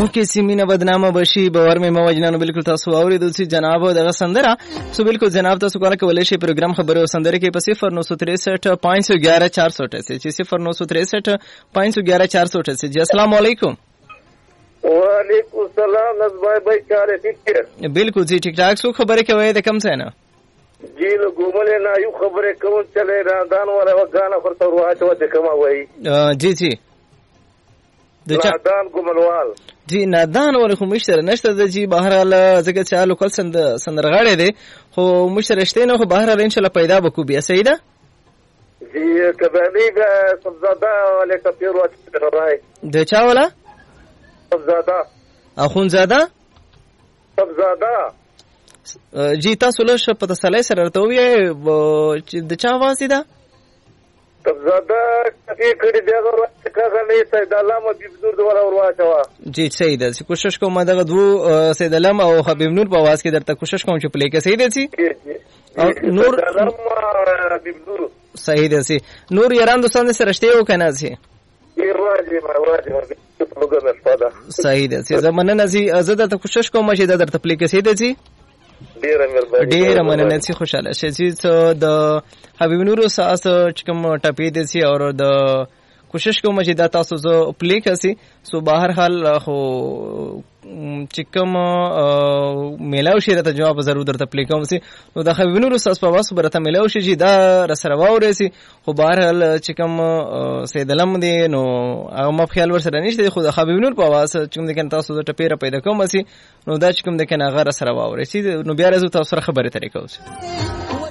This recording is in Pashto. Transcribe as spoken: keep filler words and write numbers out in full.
کې سیمینه بدنامه بشي باور مې موجنانو بالکل تاسو اوریدل چې جناب دغه سندره سو بالکل جناب تاسو کولای شئ پروګرام خبرو سندره کې په صفر نو تریسٹھ پانچ سو گیارہ چار سو اٹھاسی چې صفر نو تریسٹھ پانچ سو گیارہ چار سو اٹھاسی جی السلام علیکم. وعلیکم السلام نزبای بھائی چارے ٹھیک ہے بالکل جی ٹھیک ٹھاک سو خبریں کوي د کم څه نه جی لو ګوملې نه یو خبره کوم چلے راندان ولا وغانا فرته ورواچو د کما وای جی جی د نادان ګوملوال جی نادان ور خو مشتر نشته د جی بهرال زګه چالو کل سند سندرغاړې دي خو مشتر شته نه خو بهرال ان شاء الله پیدا وکو بیا سیدا جی کبانی دا سبزادا ولا کپیر واچ راي د چا ولا سبزادا اخونزادا سبزادا جی تاسو له شپ په تسلی سره ورته وی چې د چا आवाज ده سبزادا کفي کړي دی هغه څنګه نه سید علامه حبیب نور دوره ورواچوا جی صحیح ده کوشش کوم دغه دو سید علامه او حبیب نور په आवाज کې درته کوشش کوم چې پلی کې صحیح ده سي نور علامه حبیب نور صحیح ده سي نور یاران دوستان سره شته یو کنه سي راځي ما راځي صحیح ده سي زمونه نزي زه د کوشش کوم چې درته پلی کې صحیح ده سي ډیر مهرباني ډیر مننه سي خوشاله شي چې د حبیب نور ساس چې کوم ټاپې دي سي او د کوشش کوم چې دا تاسو زه پلی کسي سو بهر حال خو چې کوم ملاو شي راته جواب ضرور درته پلی کوم سي نو د حبیب نور ساس په واسطه برته ملاو شي چې دا رسره واوري سي خو بهر حال چې کوم سیدلم دي نو هغه ما خیال ورسره نشته خو د حبیب نور په واسطه چې کوم د کین تاسو د ټپیره پیدا کوم سي نو دا چې کوم د کین هغه رسره واوري سي نو بیا راځو تاسو سره خبرې طریقو سي